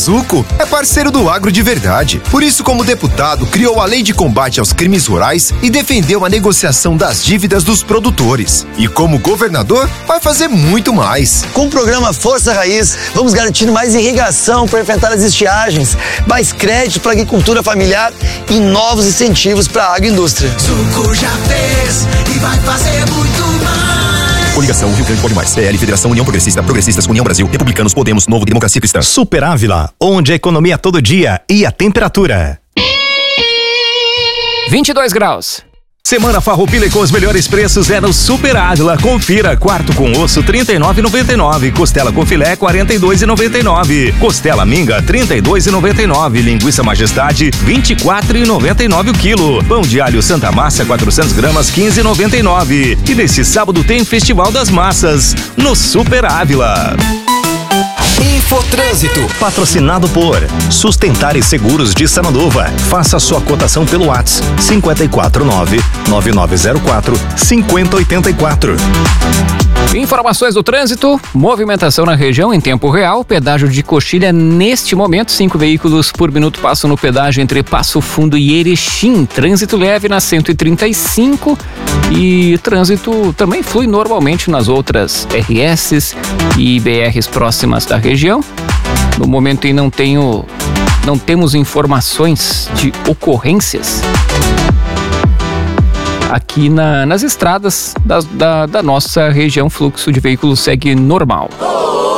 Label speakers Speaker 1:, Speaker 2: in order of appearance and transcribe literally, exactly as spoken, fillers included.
Speaker 1: Suco é parceiro do agro de verdade. Por isso, como deputado, criou a Lei de Combate aos Crimes Rurais e defendeu a negociação das dívidas dos produtores. E como governador, vai fazer muito mais.
Speaker 2: Com o programa Força Raiz, vamos garantir mais irrigação para enfrentar as estiagens, mais crédito para a agricultura familiar e novos incentivos para a agroindústria.
Speaker 3: Suco já fez e vai fazer muito mais.
Speaker 1: Coligação Rio Grande Pode Mais, P L, Federação União Progressista, Progressistas, União Brasil, Republicanos, Podemos, Novo, Democracia Cristã.
Speaker 4: Super Ávila, onde a economia todo dia e a temperatura.
Speaker 5: vinte e dois graus.
Speaker 4: Semana Farroupilha com os melhores preços é no Super Ávila. Confira: quarto com osso trinta e nove reais e noventa e nove centavos, costela com filé quarenta e dois reais e noventa e nove centavos, costela minga trinta e dois reais e noventa e nove centavos, linguiça Majestade vinte e quatro reais e noventa e nove centavos o quilo, pão de alho Santa Massa quatrocentas gramas quinze reais e noventa e nove centavos. E nesse sábado tem Festival das Massas no Super Ávila.
Speaker 6: Infotrânsito,
Speaker 4: patrocinado por Sustentar e Seguros de Sananduva. Faça sua cotação pelo WhatsApp cinco quatro nove, nove nove zero quatro, cinco zero oito quatro.
Speaker 5: Informações do trânsito, movimentação na região em tempo real, pedágio de Coxilha neste momento, cinco veículos por minuto passam no pedágio entre Passo Fundo e Erechim, trânsito leve na cento e trinta e cinco e trânsito também flui normalmente nas outras R S e B Rs próximas da região. No momento em não tenho, não temos informações de ocorrências aqui na, nas estradas da, da, da nossa região. Fluxo de veículos segue normal.